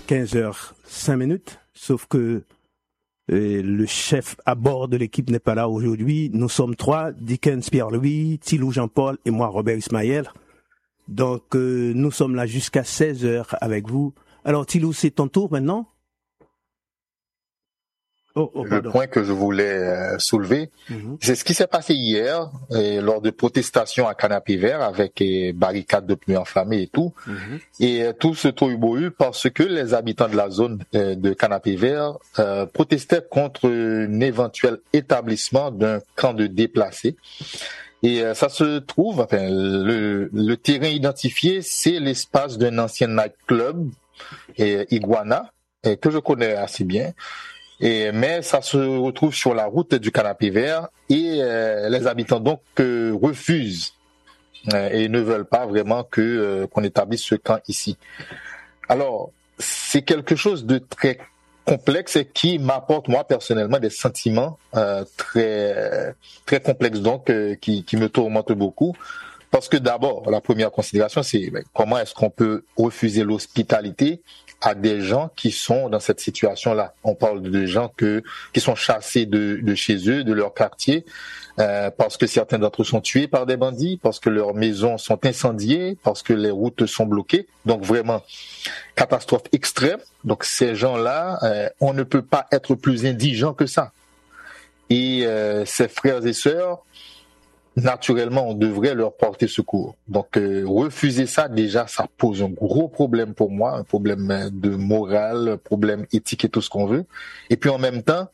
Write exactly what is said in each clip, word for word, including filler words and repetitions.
quinze heures cinq minutes, sauf que euh, le chef à bord de l'équipe n'est pas là aujourd'hui. Nous sommes trois, Dickens Pierre-Louis, Thilou Jean-Paul et moi Robert Ismaël. Donc euh, nous sommes là jusqu'à seize heures avec vous. Alors Thilou, c'est ton tour maintenant? Oh, oh, le point que je voulais euh, soulever, mm-hmm. c'est ce qui s'est passé hier euh, lors de protestations à Canapé Vert avec euh, barricades de pneus enflammés et tout. Mm-hmm. Et euh, tout ce tohu-bohu parce que les habitants de la zone euh, de Canapé Vert euh, protestaient contre un éventuel établissement d'un camp de déplacés. Et euh, ça se trouve, enfin, le, le terrain identifié, c'est l'espace d'un ancien nightclub, euh, Iguana, euh, que je connais assez bien. Et, mais ça se retrouve sur la route du Canapé Vert et euh, les habitants donc euh, refusent euh, et ne veulent pas vraiment que euh, qu'on établisse ce camp ici. Alors, c'est quelque chose de très complexe et qui m'apporte moi personnellement des sentiments euh, très très complexes donc euh, qui qui me tourmentent beaucoup. Parce que d'abord, la première considération, c'est ben, comment est-ce qu'on peut refuser l'hospitalité à des gens qui sont dans cette situation-là. On parle de gens que, qui sont chassés de, de chez eux, de leur quartier, euh, parce que certains d'entre eux sont tués par des bandits, parce que leurs maisons sont incendiées, parce que les routes sont bloquées. Donc vraiment, catastrophe extrême. Donc ces gens-là, euh, on ne peut pas être plus indigent que ça. Et euh, ces frères et sœurs, naturellement, on devrait leur porter secours. Donc, euh, refuser ça, déjà, ça pose un gros problème pour moi, un problème de morale, un problème éthique et tout ce qu'on veut. Et puis, en même temps,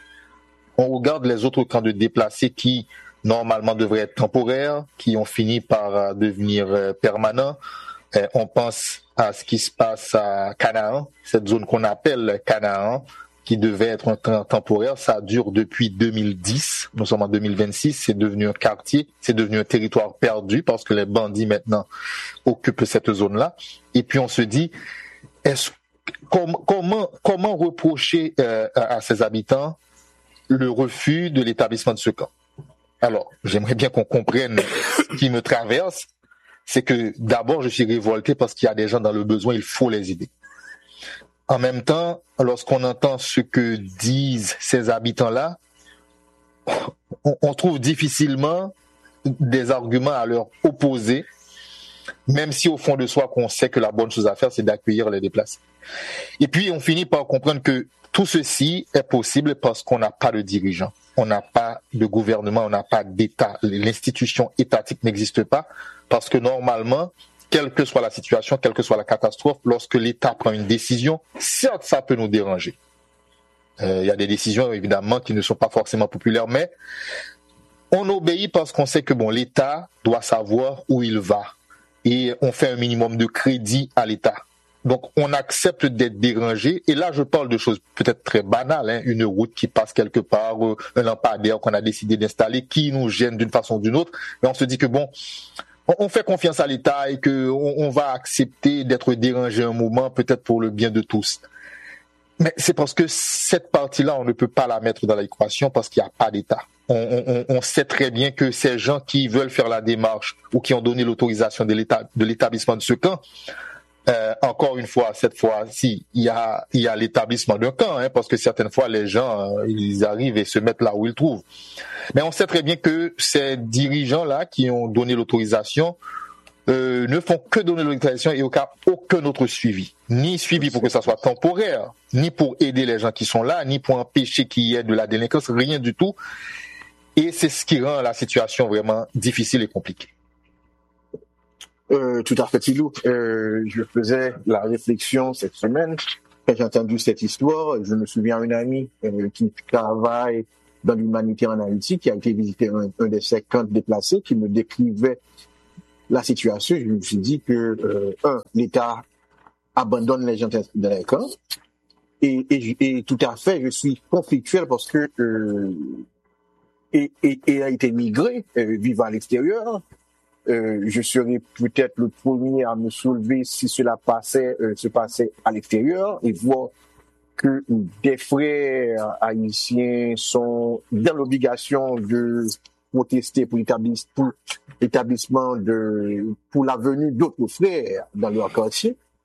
on regarde les autres camps de déplacés qui, normalement, devraient être temporaires, qui ont fini par euh, devenir euh, permanents. Euh, on pense à ce qui se passe à Canaan, cette zone qu'on appelle Canaan, qui devait être un camp temporaire, ça dure depuis deux mille dix, nous sommes en deux mille vingt-six, c'est devenu un quartier, c'est devenu un territoire perdu parce que les bandits maintenant occupent cette zone-là. Et puis on se dit, est-ce, com, comment, comment reprocher euh, à, à ces habitants le refus de l'établissement de ce camp? Alors, j'aimerais bien qu'on comprenne ce qui me traverse, c'est que d'abord je suis révolté parce qu'il y a des gens dans le besoin, il faut les aider. En même temps, lorsqu'on entend ce que disent ces habitants-là, on, on trouve difficilement des arguments à leur opposer, même si au fond de soi, qu'on sait que la bonne chose à faire, c'est d'accueillir les déplacés. Et puis, on finit par comprendre que tout ceci est possible parce qu'on n'a pas de dirigeants, on n'a pas de gouvernement, on n'a pas d'État. L'institution étatique n'existe pas parce que normalement, quelle que soit la situation, quelle que soit la catastrophe, lorsque l'État prend une décision, certes, ça peut nous déranger. Euh, il y a des décisions, évidemment, qui ne sont pas forcément populaires, mais on obéit parce qu'on sait que bon, l'État doit savoir où il va. Et on fait un minimum de crédit à l'État. Donc, on accepte d'être dérangé. Et là, je parle de choses peut-être très banales, hein, une route qui passe quelque part, un lampadaire qu'on a décidé d'installer, qui nous gêne d'une façon ou d'une autre. Et on se dit que bon, on fait confiance à l'État et que on, on va accepter d'être dérangé un moment, peut-être pour le bien de tous. Mais c'est parce que cette partie-là, on ne peut pas la mettre dans l'équation parce qu'il n'y a pas d'État. On, on, on sait très bien que ces gens qui veulent faire la démarche ou qui ont donné l'autorisation de, l'état, de l'établissement de ce camp, euh, encore une fois, cette fois-ci, il y a, il y a l'établissement d'un camp, hein, parce que certaines fois, les gens, euh, ils arrivent et se mettent là où ils trouvent. Mais on sait très bien que ces dirigeants-là qui ont donné l'autorisation euh, ne font que donner l'autorisation et aucun, aucun autre suivi. Ni suivi pour que ça soit temporaire, ni pour aider les gens qui sont là, ni pour empêcher qu'il y ait de la délinquance, rien du tout. Et c'est ce qui rend la situation vraiment difficile et compliquée. Euh, tout à fait, Thilou. Euh, je faisais la réflexion cette semaine quand j'ai entendu cette histoire. Je me souviens d'une amie euh, qui travaille dans l'humanité en Haïti, qui a été visiter un, un de ces camps déplacés, qui me décrivait la situation. Je me suis dit que, euh, un, l'État abandonne les gens dans les camps, et, et, et tout à fait, je suis conflictuel parce que euh, et, et, et a été migré, euh, vivant à l'extérieur. Euh, je serais peut-être le premier à me soulever si cela passait, euh, se passait à l'extérieur et voir que des frères haïtiens sont dans l'obligation de protester pour l'établissement, pour l'établissement de, pour la venue d'autres frères dans leur quartier.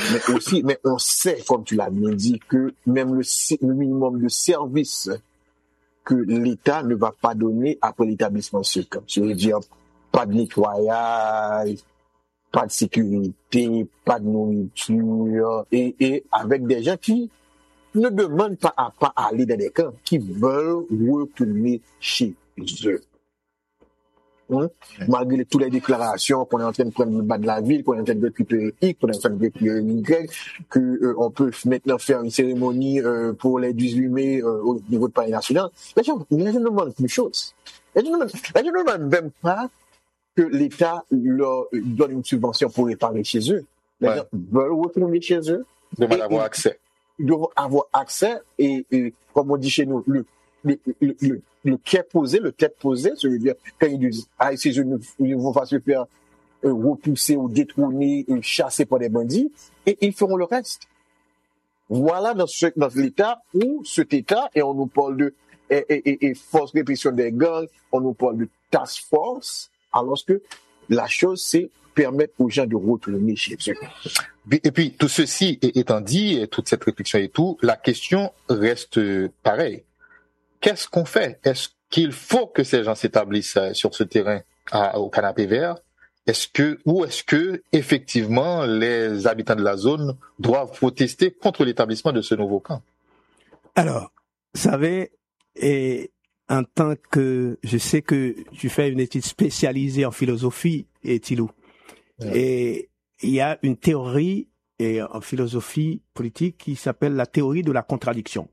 mais aussi, mais on sait, comme tu l'as bien dit, que même le, le minimum de services que l'État ne va pas donner après l'établissement de ce camp. Je veux dire, pas de nettoyage, pas de sécurité, pas de nourriture, et, et avec des gens qui ne demandent pas à pas aller dans des camps, qui veulent retourner chez eux. Hein? Malgré toutes les déclarations qu'on est en train de prendre le bas de la ville, qu'on est en train de récupérer X, qu'on est en train de récupérer Y, que euh, on peut maintenant faire une cérémonie euh, pour les dix-huit mai euh, au niveau de Palais National, les gens, les gens ne demandent plus de choses. Les gens ne demandent, les gens ne demandent même pas que l'État leur donne une subvention pour réparer chez eux. Les ouais. gens veulent retourner chez eux. Ils veulent avoir accès. Ils doivent avoir accès et, et, comme on dit chez nous, le, le, le, le, le quai posé, le tête posée, ça veut dire, quand ils disent, ah, ces jeunes ne vont pas se faire euh, repousser ou détrôner, ou chasser par des bandits, et ils feront le reste. Voilà dans, ce, dans l'état où cet état, et on nous parle de et, et, et, et force répression des gangs, on nous parle de task force, alors que la chose, c'est permettre aux gens de retourner chez eux. Et puis, tout ceci étant dit, et toute cette réflexion et tout, la question reste pareille. Qu'est-ce qu'on fait? Est-ce qu'il faut que ces gens s'établissent sur ce terrain à, au Canapé Vert? Est-ce que, ou est-ce que, effectivement, les habitants de la zone doivent protester contre l'établissement de ce nouveau camp? Alors, vous savez, et en tant que, je sais que tu fais une étude spécialisée en philosophie, et Thilou, ouais. Et il y a une théorie et en philosophie politique qui s'appelle la théorie de la contradiction.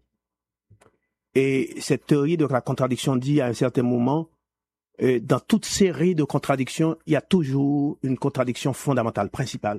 Et cette théorie de la contradiction dit à un certain moment, euh, dans toute série de contradictions, il y a toujours une contradiction fondamentale, principale.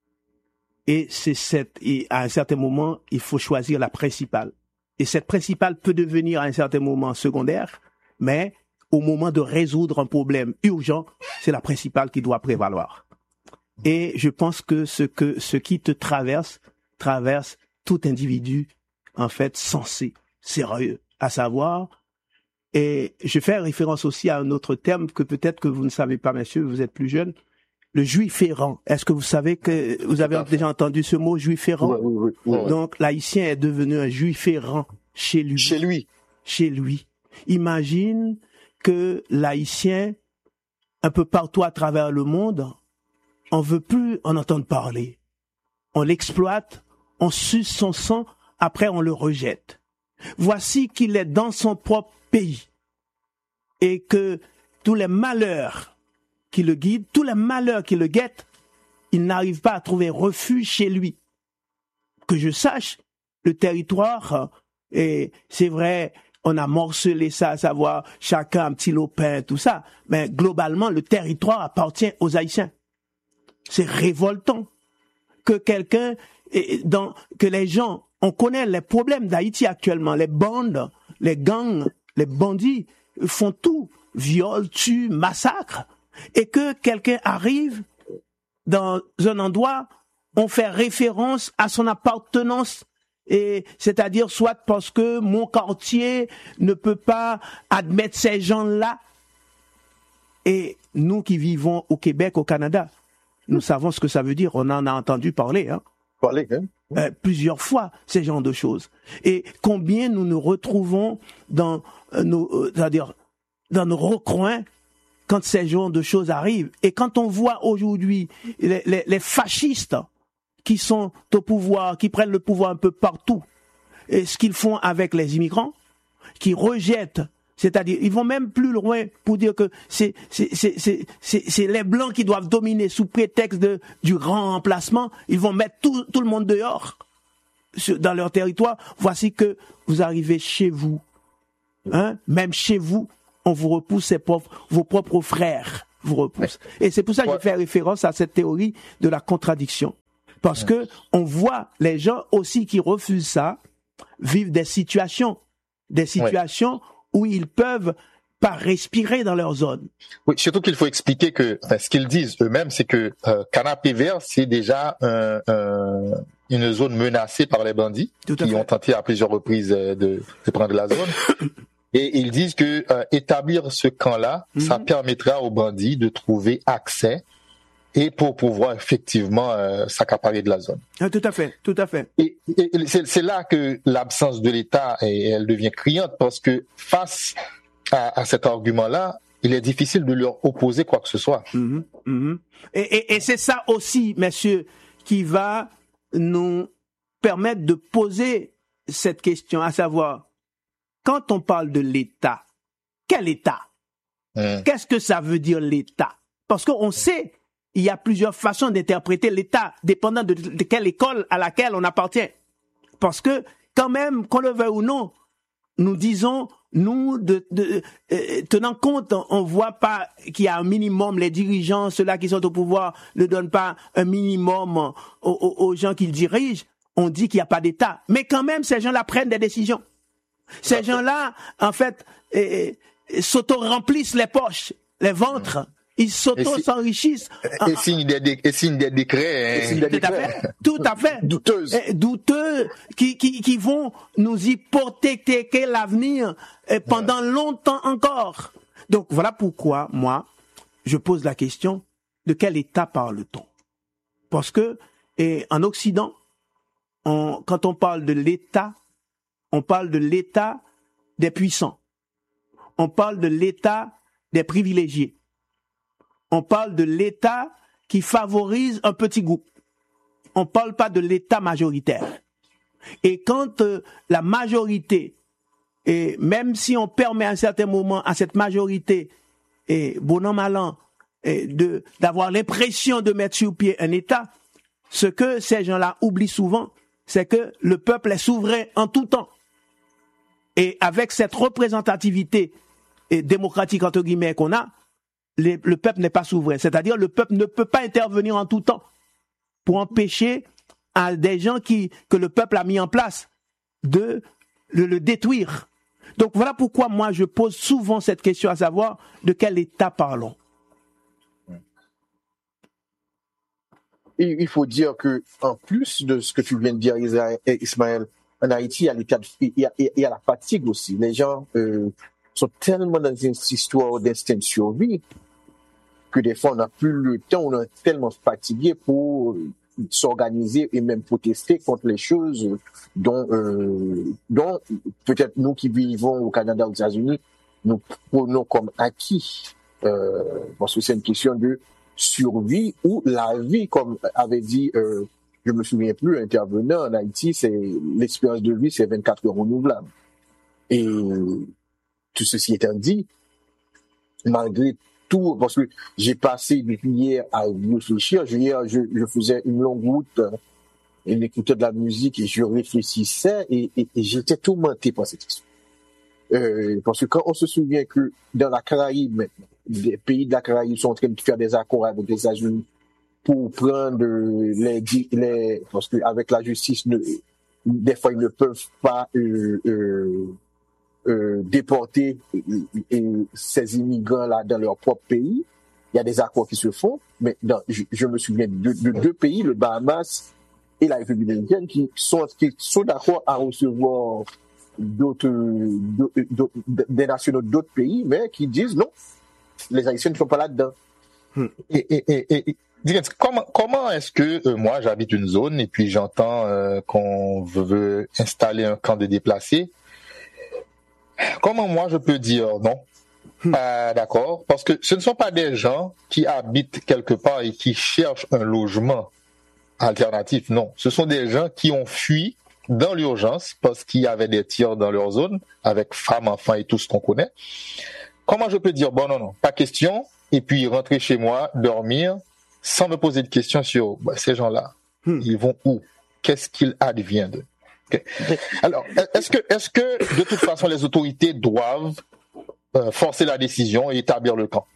Et c'est cette, et à un certain moment, il faut choisir la principale. Et cette principale peut devenir à un certain moment secondaire, mais au moment de résoudre un problème urgent, c'est la principale qui doit prévaloir. Et je pense que ce que, ce qui te traverse, traverse tout individu, en fait, sensé, sérieux, à savoir, et je fais référence aussi à un autre terme que peut-être que vous ne savez pas, messieurs, vous êtes plus jeunes, le juif errant. Est-ce que vous savez que, vous avez déjà entendu ce mot, juif errant? Oui, oui, oui, oui. Donc, l'haïtien est devenu un juif errant chez lui. Chez lui. Chez lui. Imagine que l'haïtien, un peu partout à travers le monde, on veut plus en entendre parler. On l'exploite, on suce son sang, après on le rejette. Voici qu'il est dans son propre pays et que tous les malheurs qui le guident, tous les malheurs qui le guettent, il n'arrive pas à trouver refuge chez lui. Que je sache, le territoire, et c'est vrai, on a morcelé ça, à savoir chacun un petit lopin, tout ça, mais globalement, le territoire appartient aux Haïtiens. C'est révoltant que quelqu'un, dans, que les gens, on connaît les problèmes d'Haïti actuellement, les bandes, les gangs, les bandits font tout, violent, tuent, massacrent, et que quelqu'un arrive dans un endroit, on fait référence à son appartenance, et c'est-à-dire soit parce que mon quartier ne peut pas admettre ces gens-là, et nous qui vivons au Québec, au Canada, nous savons ce que ça veut dire. On en a entendu parler, hein, parler, hein? Euh, plusieurs fois, ces genres de choses. Et combien nous nous retrouvons dans euh, nos, euh, c'est-à-dire dans nos recoins quand ces genres de choses arrivent. Et quand on voit aujourd'hui les, les, les fascistes qui sont au pouvoir, qui prennent le pouvoir un peu partout, et ce qu'ils font avec les immigrants, qui rejettent. C'est-à-dire, ils vont même plus loin pour dire que c'est, c'est, c'est, c'est, c'est, c'est les Blancs qui doivent dominer sous prétexte de, du grand remplacement. Ils vont mettre tout, tout le monde dehors, dans leur territoire. Voici que vous arrivez chez vous. Hein? Même chez vous, on vous repousse, ses propres, vos propres frères vous repoussent. Et c'est pour ça que je fais référence à cette théorie de la contradiction. Parce que on voit les gens aussi qui refusent ça, vivent des situations, des situations où ils peuvent pas respirer dans leur zone. Oui, surtout qu'il faut expliquer que enfin, ce qu'ils disent eux-mêmes, c'est que euh, Canapé Vert, c'est déjà un, un, une zone menacée par les bandits qui fait. ont tenté à plusieurs reprises de, de prendre la zone. Et ils disent que euh, établir ce camp-là, mm-hmm. ça permettra aux bandits de trouver accès et pour pouvoir effectivement euh, s'accaparer de la zone. Ah, tout à fait, tout à fait. Et, et, et c'est, c'est là que l'absence de l'État, elle devient criante, parce que face à, à cet argument-là, il est difficile de leur opposer quoi que ce soit. Mmh, mmh. Et, et, et c'est ça aussi, messieurs, qui va nous permettre de poser cette question, à savoir, quand on parle de l'État, quel État? Mmh. Qu'est-ce que ça veut dire l'État? Parce qu'on sait, il y a plusieurs façons d'interpréter l'État, dépendant de, de quelle école à laquelle on appartient. Parce que, quand même, qu'on le veuille ou non, nous disons, nous, de, de, euh, tenant compte, on ne voit pas qu'il y a un minimum, les dirigeants, ceux-là qui sont au pouvoir, ne donnent pas un minimum aux, aux, aux gens qu'ils dirigent. On dit qu'il n'y a pas d'État. Mais quand même, ces gens-là prennent des décisions. Ces gens-là, en fait, euh, s'auto-remplissent les poches, les ventres. Ils s'auto-s'enrichissent. Et signent des, dé- et signent des décrets. Hein. Tout à fait. Tout à fait. Douteuses. Douteux, qui, qui, qui vont nous hypothéquer l'avenir pendant longtemps encore. Donc, voilà pourquoi, moi, je pose la question, de quel État parle-t-on? Parce que, et en Occident, on, quand on parle de l'État, on parle de l'État des puissants. On parle de l'État des privilégiés. On parle de l'État qui favorise un petit groupe. On ne parle pas de l'État majoritaire. Et quand euh, la majorité, et même si on permet à un certain moment à cette majorité, et bon an mal an, et de, d'avoir l'impression de mettre sur pied un État, ce que ces gens-là oublient souvent, c'est que le peuple est souverain en tout temps. Et avec cette représentativité et démocratique, entre guillemets, qu'on a, les, le peuple n'est pas souverain. C'est-à-dire, le peuple ne peut pas intervenir en tout temps pour empêcher à des gens qui, que le peuple a mis en place de le, le détruire. Donc, voilà pourquoi moi, je pose souvent cette question, à savoir, de quel État parlons? Et il faut dire que, en plus de ce que tu viens de dire, Ismaël, en Haïti, il y a l'état de, il y a, il y a la fatigue aussi. Les gens euh, sont tellement dans une histoire d'instinct de survie que des fois on n'a plus le temps, on est tellement fatigué pour s'organiser et même protester contre les choses dont, euh, dont peut-être nous qui vivons au Canada, aux États-Unis, nous prenons comme acquis, euh, parce que c'est une question de survie ou la vie, comme avait dit, euh, je me souviens plus, intervenant en Haïti, c'est l'espérance de vie, c'est vingt-quatre heures renouvelables. Et tout ceci étant dit, malgré tout, parce que j'ai passé depuis hier à réfléchir, hier je, je faisais une longue route, et j'écoutais de la musique et je réfléchissais et, et, et j'étais tourmenté par cette histoire. Euh, parce que quand on se souvient que dans la Caraïbe, les pays de la Caraïbe sont en train de faire des accords avec les États-Unis pour prendre les, les parce que avec la justice, ne, des fois ils ne peuvent pas euh, euh, euh, déporter euh, ces immigrants-là dans leur propre pays. Il y a des accords qui se font, mais dans, je, je me souviens de, de deux pays, le Bahamas et la République dominicaine, qui sont, qui sont d'accord à recevoir d'autres, d'autres, d'autres des nationaux d'autres pays, mais qui disent non, les Haïtiens ne sont pas là-dedans. Hmm. Et, et, et, et comment, comment est-ce que euh, moi j'habite une zone et puis j'entends euh, qu'on veut installer un camp de déplacés? Comment moi je peux dire non? Hmm. Euh, d'accord, parce que ce ne sont pas des gens qui habitent quelque part et qui cherchent un logement alternatif, non. Ce sont des gens qui ont fui dans l'urgence parce qu'il y avait des tirs dans leur zone avec femmes, enfants et tout ce qu'on connaît. Comment je peux dire bon non non, pas question, et puis rentrer chez moi, dormir sans me poser de questions sur bah, ces gens-là, hmm. ils vont où? Qu'est-ce qu'il advient d'eux? Okay. Alors, est-ce que, est-ce que de toute façon les autorités doivent euh, forcer la décision et établir le camp?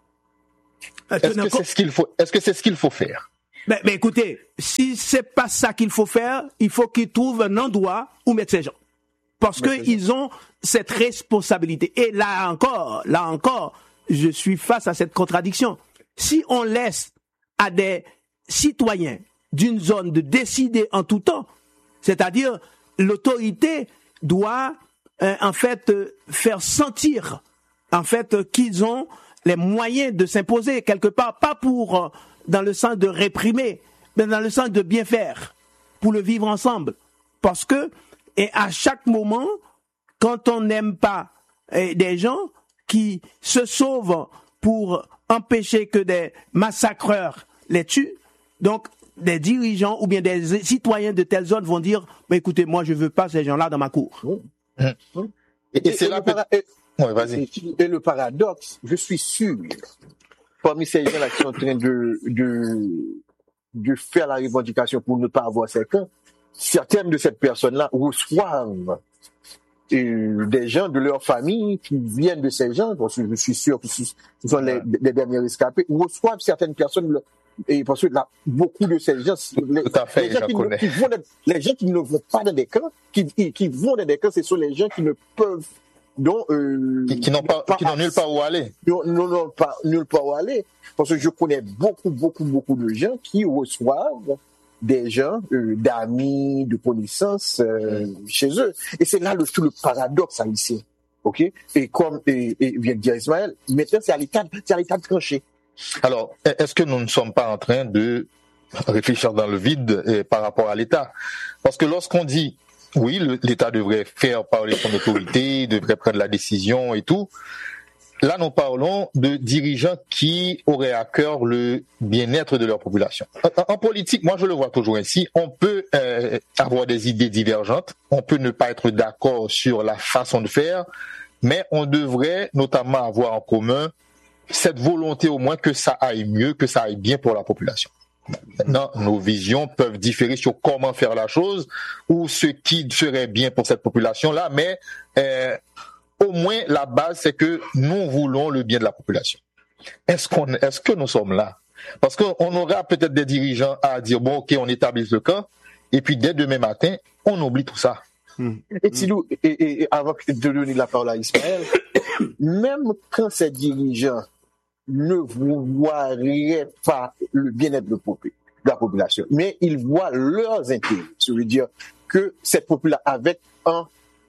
Est-ce que c'est ce qu'il faut? Est-ce que c'est ce qu'il faut faire? Mais, mais écoutez, si c'est pas ça qu'il faut faire, il faut qu'ils trouvent un endroit où mettre ces gens. Parce qu'ils ont cette responsabilité. Et là encore, là encore, je suis face à cette contradiction. Si on laisse à des citoyens d'une zone de décider en tout temps, c'est-à-dire l'autorité doit euh, en fait euh, faire sentir en fait euh, qu'ils ont les moyens de s'imposer quelque part, pas pour euh, dans le sens de réprimer, mais dans le sens de bien faire pour le vivre ensemble. Parce que, et à chaque moment, quand on n'aime pas eh, des gens qui se sauvent pour empêcher que des massacreurs les tuent, donc des dirigeants ou bien des citoyens de telle zone vont dire bah, écoutez, moi je veux pas ces gens-là dans ma cour. Mmh. Mmh. Et, et, c'est et, là le para- et, ouais, vas-y. Et, et le paradoxe, je suis sûr, parmi ces gens-là qui sont en train de, de, de faire la revendication pour ne pas avoir ces camps, certaines de ces personnes-là reçoivent euh, des gens de leur famille qui viennent de ces gens, parce que je suis sûr que ce sont les, les derniers rescapés, reçoivent certaines personnes, et parce que là, beaucoup de ces gens, les, fait, les, gens qui ne, qui vont dans, les gens qui ne vont pas dans des camps, qui, qui vont dans des camps, ce sont les gens qui ne peuvent, donc, euh, qui, qui n'ont pas, pas qui n'ont nulle part où aller. Non, non, non, pas nulle part où aller, parce que je connais beaucoup, beaucoup, beaucoup de gens qui reçoivent des gens, euh, d'amis, de connaissances euh, mmh. chez eux. Et c'est là le, tout le paradoxe haïtien. Ok? Et comme et, et vient de dire Ismaël, maintenant c'est à l'état, c'est à l'état de trancher. Alors, est-ce que nous ne sommes pas en train de réfléchir dans le vide eh, par rapport à l'État? Parce que lorsqu'on dit oui, le, l'État devrait faire parler son autorité, devrait prendre la décision et tout, là, nous parlons de dirigeants qui auraient à cœur le bien-être de leur population. En, en politique, moi, je le vois toujours ainsi. On peut euh, avoir des idées divergentes. On peut ne pas être d'accord sur la façon de faire, mais on devrait notamment avoir en commun cette volonté au moins que ça aille mieux, que ça aille bien pour la population. Maintenant, nos visions peuvent différer sur comment faire la chose ou ce qui serait bien pour cette population-là, mais euh, au moins, la base, c'est que nous voulons le bien de la population. Est-ce qu'on, est-ce que nous sommes là? Parce qu'on aura peut-être des dirigeants à dire, bon, ok, on établit le camp, et puis dès demain matin, on oublie tout ça. Mmh. Et Tilou, et, et, et avant de donner la parole à Ismaël, même quand ces dirigeants ne voiraient pas le bien-être de la population, mais ils voient leurs intérêts. Ça veut dire que cette population, avec un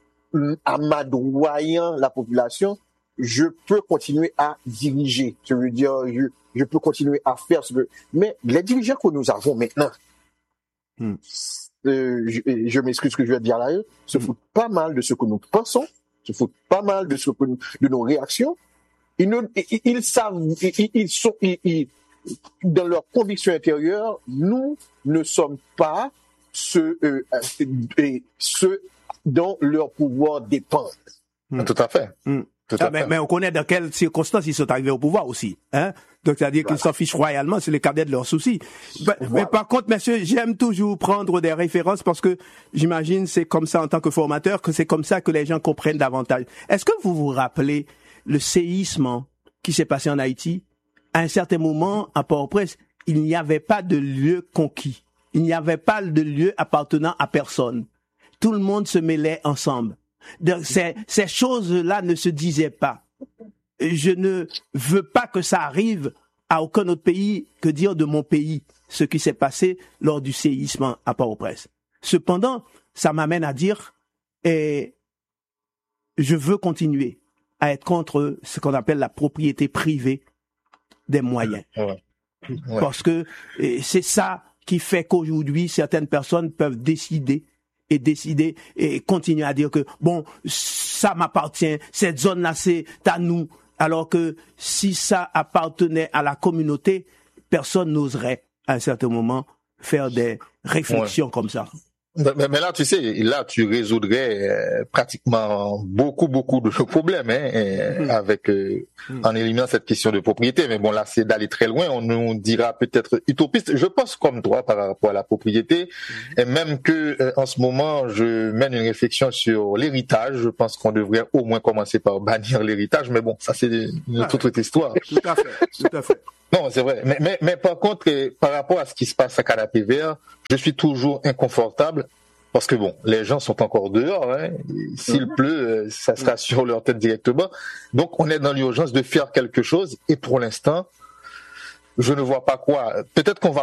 amadouillant la population, je peux continuer à diriger. Je veux dire, je, je peux continuer à faire ce que... Mais les dirigeants que nous avons maintenant, hmm. euh, je, je m'excuse ce que je vais dire là, se foutent pas mal de ce que nous pensons, se foutent pas mal de ce que nous, de nos réactions. Ils, ne, ils, ils savent, ils, ils sont, ils, ils, dans leur conviction intérieure, nous ne sommes pas ceux, euh, euh, ceux dont leur pouvoir dépend. Mmh. Tout à fait. Mmh. Tout ah, à mais, fait. mais on connaît dans quelles circonstances ils sont arrivés au pouvoir aussi. Hein? Donc, c'est-à-dire voilà. qu'ils s'en fichent royalement, c'est le cadet de leurs soucis. Mais, voilà. mais par contre, messieurs, j'aime toujours prendre des références parce que j'imagine c'est comme ça en tant que formateur, que c'est comme ça que les gens comprennent davantage. Est-ce que vous vous rappelez le séisme qui s'est passé en Haïti? À un certain moment, à Port-au-Prince, il n'y avait pas de lieu conquis. Il n'y avait pas de lieu appartenant à personne. Tout le monde se mêlait ensemble. Donc, ces, ces choses-là ne se disaient pas. Je ne veux pas que ça arrive à aucun autre pays que dire de mon pays ce qui s'est passé lors du séisme à Port-au-Prince. Cependant, ça m'amène à dire, et je veux continuer à être contre ce qu'on appelle la propriété privée des moyens. Ouais. Ouais. Parce que c'est ça qui fait qu'aujourd'hui, certaines personnes peuvent décider et décider et continuer à dire que, bon, ça m'appartient, cette zone-là, c'est à nous. Alors que si ça appartenait à la communauté, personne n'oserait, à un certain moment, faire des réflexions ouais. comme ça. Mais, mais là, tu sais, là, tu résoudrais euh, pratiquement beaucoup, beaucoup de problèmes hein, euh, mmh. avec euh, mmh. en éliminant cette question de propriété. Mais bon, là, c'est d'aller très loin. On nous dira peut-être utopiste. Je pense comme toi par rapport à la propriété, mmh. et même que euh, en ce moment, je mène une réflexion sur l'héritage. Je pense qu'on devrait au moins commencer par bannir l'héritage. Mais bon, ça, c'est une ah, toute autre histoire. Tout à fait, tout à fait. Non, c'est vrai. Mais, mais, mais par contre, eh, par rapport à ce qui se passe à Canapé Vert, je suis toujours inconfortable parce que bon, les gens sont encore dehors. Hein. S'il mmh. pleut, ça sera sur leur tête directement. Donc, on est dans l'urgence de faire quelque chose. Et pour l'instant, je ne vois pas quoi. Peut-être qu'on va